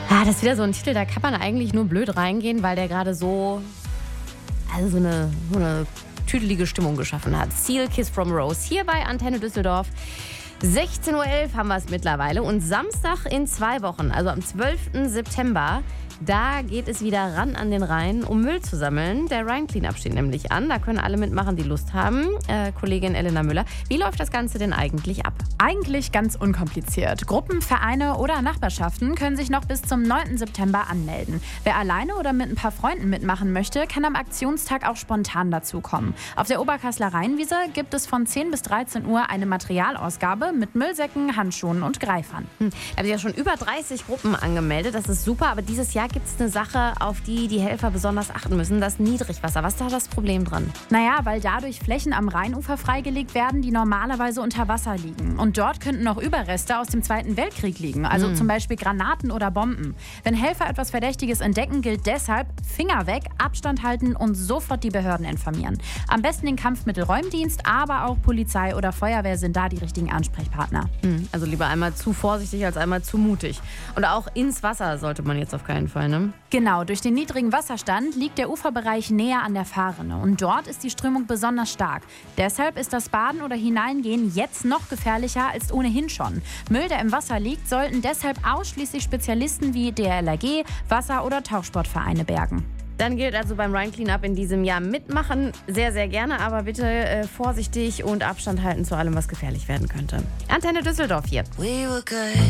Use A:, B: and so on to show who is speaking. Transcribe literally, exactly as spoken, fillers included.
A: Ah, das ist wieder so ein Titel, da kann man eigentlich nur blöd reingehen, weil der gerade so, also so eine, so eine tüdelige Stimmung geschaffen hat. Seal Kiss from Rose hier bei Antenne Düsseldorf. sechzehn Uhr elf haben wir es mittlerweile und Samstag in zwei Wochen, also am zwölften September, da geht es wieder ran an den Rhein, um Müll zu sammeln. Der Rhein-Cleanup steht nämlich an. Da können alle mitmachen, die Lust haben. Äh, Kollegin Elena Müller, wie läuft das Ganze denn eigentlich ab?
B: Eigentlich ganz unkompliziert. Gruppen, Vereine oder Nachbarschaften können sich noch bis zum neunten September anmelden. Wer alleine oder mit ein paar Freunden mitmachen möchte, kann am Aktionstag auch spontan dazukommen. Auf der Oberkassler Rheinwiese gibt es von zehn bis dreizehn Uhr eine Materialausgabe mit Müllsäcken, Handschuhen und Greifern.
A: Hm, da haben sich ja schon über dreißig Gruppen angemeldet. Das ist super, aber dieses Jahr gibt es eine Sache, auf die die Helfer besonders achten müssen, das Niedrigwasser. Was ist da das Problem dran?
B: Naja, weil dadurch Flächen am Rheinufer freigelegt werden, die normalerweise unter Wasser liegen. Und dort könnten noch Überreste aus dem Zweiten Weltkrieg liegen, also
A: Mhm.
B: zum Beispiel Granaten oder Bomben. Wenn Helfer etwas Verdächtiges entdecken, gilt deshalb Finger weg, Abstand halten und sofort die Behörden informieren. Am besten den Kampfmittelräumdienst, aber auch Polizei oder Feuerwehr sind da die richtigen Ansprechpartner.
A: Hm, also lieber einmal zu vorsichtig als einmal zu mutig. Und auch ins Wasser sollte man jetzt auf keinen Fall, ne?
B: Genau, durch den niedrigen Wasserstand liegt der Uferbereich näher an der Fahrrinne und dort ist die Strömung besonders stark. Deshalb ist das Baden oder Hineingehen jetzt noch gefährlicher als ohnehin schon. Müll, der im Wasser liegt, sollten deshalb ausschließlich Spezialisten wie D R L R G, Wasser- oder Tauchsportvereine bergen.
A: Dann gilt also beim Rhein Cleanup in diesem Jahr mitmachen. Sehr, sehr gerne, aber bitte äh, vorsichtig und Abstand halten zu allem, was gefährlich werden könnte. Antenne Düsseldorf hier.
C: We were good.